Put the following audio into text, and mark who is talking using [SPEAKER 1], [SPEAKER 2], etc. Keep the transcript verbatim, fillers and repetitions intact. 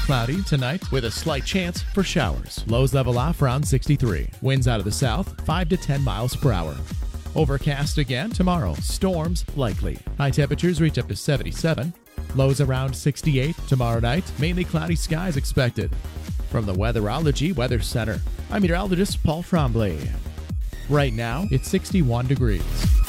[SPEAKER 1] cloudy tonight with a slight chance for showers. Lows level off around sixty-three. Winds out of the south, five to ten miles per hour. Overcast again tomorrow. Storms likely. High temperatures reach up to seventy-seven. Lows around sixty-eight tomorrow night. Mainly cloudy skies expected. From the Weatherology Weather Center, I'm meteorologist Paul Tremblay. Right now, it's sixty-one degrees.